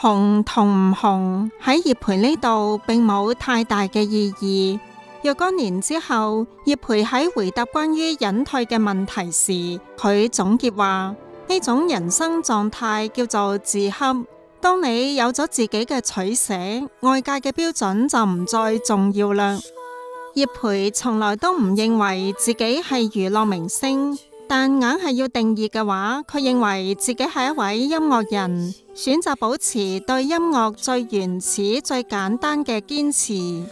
紅同唔紅喺葉培呢度並冇太大嘅意義。若干年之後，葉培喺回答關於隱退嘅問題時，佢總結話：呢種人生狀態叫做自洽。當你有咗自己嘅取捨，外界嘅標準就唔再重要啦。葉培從來都唔認為自己係娛樂明星，但硬係要定義嘅話，佢認為自己係一位音樂人，選擇保持對音樂最原始、最簡單嘅堅持。